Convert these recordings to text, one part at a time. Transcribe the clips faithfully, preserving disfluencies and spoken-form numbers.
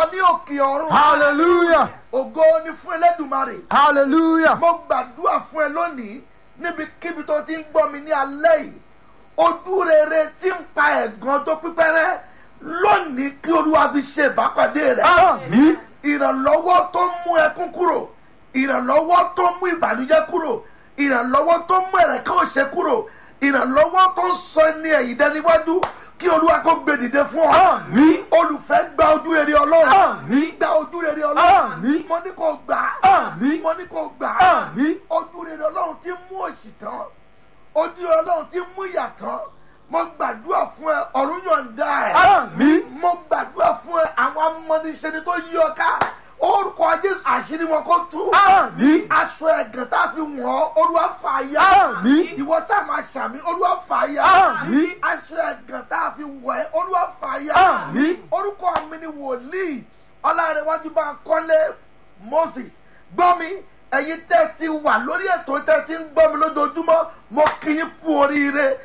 lọ ní òkè ọ̀run. Hallelujah. Ògo ni fún Elédùmarè. Hallelujah. Mo gbàdúrà fún ẹ lónìí níbikíbi tó ti ń gbọ́ mi ní alẹ́ yìí. Ojú rere tí ń pa ẹ̀gàn tó pípẹ́rẹ́ lónìí kí Olúwa fi ṣe ìbápàdé rẹ̀. Àmín. Ìrànlọ́wọ́ tó ń mú ẹkún kúrò, ìrànlọ́wọ́ tó ń mú ìbànújẹ́ kúrò, ìrànlọ́wọ́ tó ń mú ẹ̀rẹ̀kẹ́ òṣè kúrò, ìrànlọ́wọ́ tó ń sọ ní ẹ̀yìn dẹ́niwájú kí Olúwa kó gbé dìde fún ọ. Àmín. Olùfẹ́ gba ojú rere Ọlọ́run. Àmín. Gba ojú rere Ọlọ́run. Àmín. Mo ní kó gbà. Àmín. Mo ní kó gbà. Àmín. Ojú rere Ọlọ́run tí ń mú òṣì tán. Ojú rere Ọlọ́run tí ń mú ìyà tán. Mo gbàdúrà fún ẹ ọ̀run yọ̀ǹda ẹ̀. Àmín. Mo gbàdúrà fún ẹ àwọn amọ́niṣẹ́ni tó yí ọ ká. Orúkọ Jésù àṣírí wọn kó tú. Àmín. Aṣọ ẹ̀gàn tá a fi wọ̀n ọ́ Olúwa fà á yá. Àmín. Ìwọ sáà máa ṣàmì Olúwa fà á yá. Àmín. Aṣọ ẹ̀gàn tá a fi wọ̀ ẹ́ Olúwa fà á yá. Àmín. Orúkọ mi ni wòlíì Ọlárẹ̀wájú Bánkọ́lé Moses. Gbọ́ mi ẹ̀yin tẹ́ ti wà lórí ètò tẹ́ ti ń gbọ́ mi lójoojúmọ́ mo kí yín kú oríire.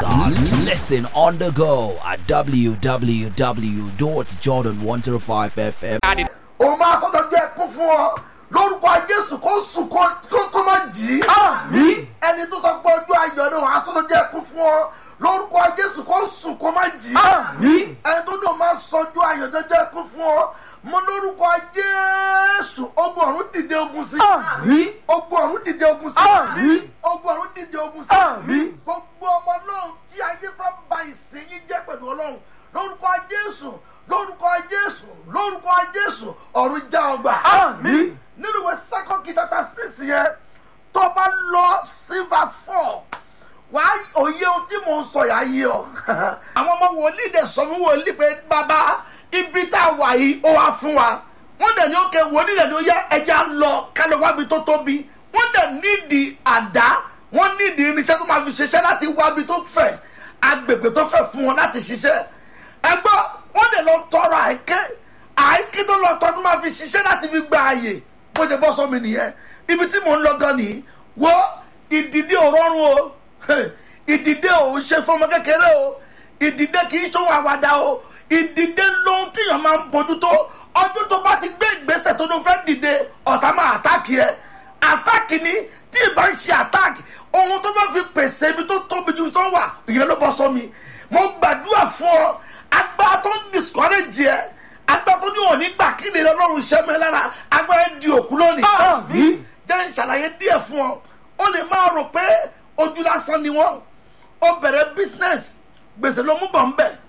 Listen on the go at w w w dot jordan one oh five f m. Òun máa sọ́dọ̀ jẹ́ ẹkún fún ọ lórúkọ Jésù kó sùn kó tó má jì í. Àmín. Ẹni tó sọ pé ọjọ́ ayọ̀ náà wàá sọ́dọ̀ jẹ́ ẹkún fún ọ lórúkọ Jésù kó sùn kó má jì í. Àmín. Ẹni tó dùn máa sọjú ayọ̀ jẹ́ ẹkún fún ọ mo lórúkọ Jésù ogun ọ̀run dìde ogun sí. Àmín. Ogun ọ̀run dìde ogun sí. Àmín. Ogun ọ̀run dìde ogun sí. Àmín. Gbogbo ọmọ Ọlọ́run tí ayé fẹ́ ba ìsìn yín jẹ́ pẹ̀lú Ọlọ́run lórúkọ Jésù lórúkọ Jésù lórúkọ Jésù ọ̀run já ọgbà. Àmín. Nínú ìwé second Kings chapter six yẹn tó bá lọ sí verse four wàá òye ohun tí mò ń sọ yà yé ọ. Àwọn ọmọ wòlíì dẹ̀ sọ fún wòlíì pé bàbá ibi tá a wà yìí ó wá fún wa. Wọ́n dẹ̀ ní òkè wòlíì dẹ̀ ní ó yẹ ẹja lọ kálọ̀ wábi tó tóbi. Wọ́n dẹ̀ nídìí àdá wọ́n nídìí irinṣẹ́ tó máa fi ṣiṣẹ́ láti wábi tó fẹ̀ agbègbè tó fẹ̀ fún wọn láti ṣiṣẹ́. Ẹgbọ́n wọ́n dẹ̀ lọ tọrọ àìké àìké tó lọ tọ́ tó máa fi ṣiṣẹ́ láti fi gba àyè bó ṣe bọ́ sọ́mi nìyẹn. Ibi tí mò ń lọ gan nìyí wo ìdìde ò rọrùn o ìdìde ò ṣe fọmọ kékeré o ìdìde kì í ṣòwò àwàdà o ìdìde lóhun tíyàn máa ń bójútó ọdún tó bá ti gbé ìgbésẹ̀ tó ló fẹ́ dìde ọ̀tá máa àtáàkì ẹ àtáàkì ni tí ì bá ń ṣe àtáàkì ohun tó bá fi pèsè ibi tó tóbi ju tó wà ìyẹn ló bọ́ sọ́mi. Mo gbàdúrà fún ọ agbára tó ń discourage ẹ agbára tó ní òní gbà kí ni Ọlọ́run ṣẹ́ mi lára agbára di òkú lónìí. Àmín. Jẹ́ ń ṣàlàyé díẹ̀ fún ọ ó lè máa rò pé ojú lásán ni wọ́n ó bẹ̀rẹ̀ business gbèsè ló mú bọ̀ ń bẹ̀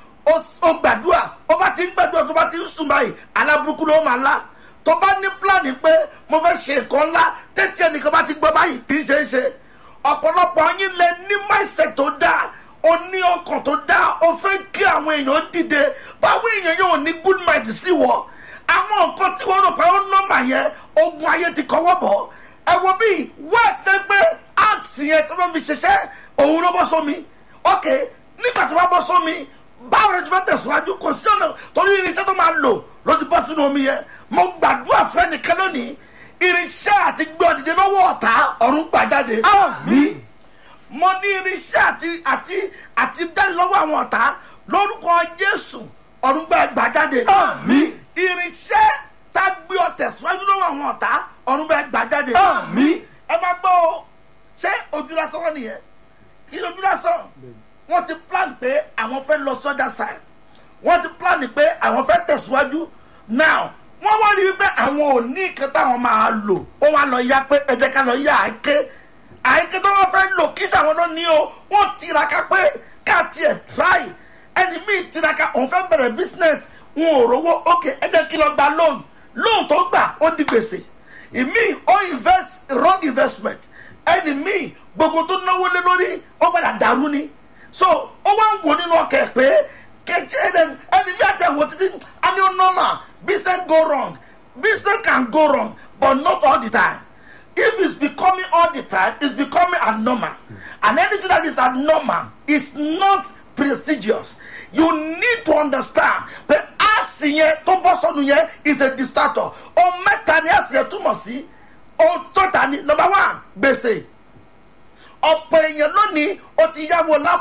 ó gbàdúrà ó bá ti ń gbàdúrà tó bá ti ń sùn báyìí aláburúkú ló máa lá tó bá ní pílánì pé mo fẹ́ ṣe nǹkan ńlá tẹ́tí ẹnìkan bá ti gbọ́ báyìí kì í ṣe é ṣe ọ̀pọ̀lọpọ̀ yín lè ní mindset tó dáa o ní ọkàn tó dáa o fẹ́ kí àwọn èèyàn dìde báwo èèyàn yóò ní good mind sí wọ àwọn nǹkan tí wọ́n rò pé ó nọ́mà yẹn ogun ayé ti kọ́wọ́ bọ̀ ẹ wo bí wẹ́ẹ̀ tẹ́ pé axe yẹn tó bá fi ṣiṣẹ́ òun ló bọ́ sómi ok nígbà tó bá bọ́ sómi báwo ni tó fẹ́ tẹ̀síwájú kò sí ọ̀nà torí irinṣẹ́ tó máa lò ló ti bọ́ sínú omi yẹn mo gbàdúrà fún ẹnìkan lónìí irinṣẹ́ àti gbé ọ̀dìdẹ lọ́wọ́ ọ̀tá ọ̀run gbà jáde. Àmín. Mo ní irinṣẹ́ àti àti àti jáde lọ́wọ́ àwọn ọ̀tá lórúkọ Jésù ọ̀run gbà jáde. Àmín. Irinṣẹ́ tá gbé ọ tẹ̀síwájú lọ́wọ́ àwọn ọ̀tá ọ̀run gbà jáde. Àmín. Ẹ máa gbọ́ o ṣé ojú lásán wọn nìyẹn kí ojú lásán wọ́n ti plan pé àwọn fẹ́ lọ sọ́dà side wọ́n ti plan pé àwọn fẹ́ tẹ̀síwájú now wọ́n wá rí wípé àwọn ò ní nǹkan táwọn máa lò wọ́n wá lọ ya pé ẹ jẹ́ ká lọ ya àáké àáké tó wọ́n fẹ́ lò kí sàwọn ló ní o wọ́n tiraka pé ká tiẹ̀ try ẹni míì tiraka òun fẹ́ bẹ̀rẹ̀ business wọn ò rówó ok ẹ jẹ́ kí lọ gba loan loan tó gbà ó di gbèsè ìmíì ó invest wrong investment ẹni míì gbogbo tó náwó lé lórí ó padà dàrú ni so ó wá ń wò nínú ọkẹ pé kẹjẹ ẹni míì àtẹwò títí a ní ó normal business go wrong business can go wrong but not all the time if it's becoming all the time it's becoming abnormal and anything that is abnormal is not prestigious you need to understand pé àsì yẹn tó bọ́ sọ́nu yẹn is a distractor ohun mẹ́ta ni àsì yẹn túmọ̀ sí ohun tó ta ni number one gbèsè ọ̀pọ̀ èèyàn lónìí ó ti yáwó lápò.